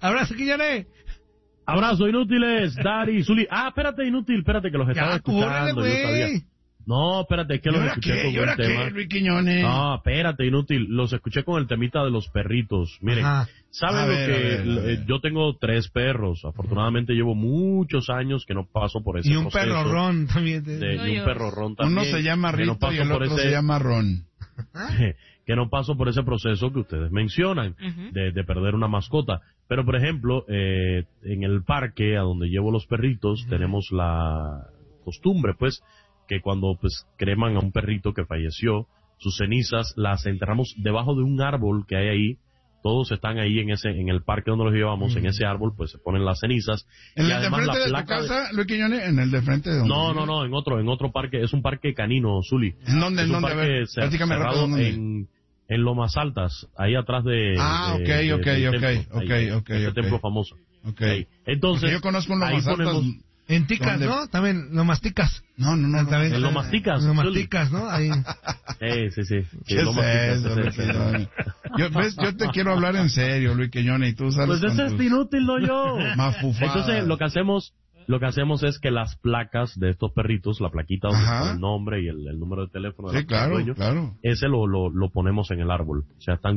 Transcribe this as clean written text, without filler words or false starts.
Abrazo, Quiñones. Abrazo, inútiles, Dari, Zuli. Espérate, inútil, espérate, que los estaba escuchando, yo sabía. No, espérate, es que los escuché con un tema. Luis Quiñones? No, espérate, inútil, los escuché con el temita de los perritos. Miren, ¿saben lo que? Yo tengo 3 perros, afortunadamente llevo muchos años que no paso por ese proceso. Y un perro ron también. Y un perro ron también. Uno se llama Rito y el otro se llama Ron. Que no paso por ese proceso que ustedes mencionan, de perder una mascota. Pero, por ejemplo, en el parque a donde llevo los perritos, tenemos la costumbre, pues, que cuando pues creman a un perrito que falleció, sus cenizas las enterramos debajo de un árbol que hay ahí. Todos están ahí en el parque donde los llevamos, en ese árbol, pues se ponen las cenizas. ¿En el de frente de tu casa, Luis Quiñones? ¿En el de frente de dónde? No, en otro parque, es un parque canino, Zuli. ¿En dónde? Es un parque cerrado en Lomas Altas, ahí atrás de... Ok. templo famoso. Okay. Entonces, porque yo conozco un Lomas Altas. En Ticas, ¿no? También lo masticas. No. En lo masticas. Lo masticas, ¿no? Ahí. Sí. ¿Qué es eso, yo te quiero hablar en serio, Luis Quiñones, y tú sabes. Pues ese es inútil, no yo. Mafufada. Entonces, lo que hacemos es que las placas de estos perritos, la plaquita donde está el nombre y el número de teléfono del dueño, claro. ese lo ponemos en el árbol. O sea, están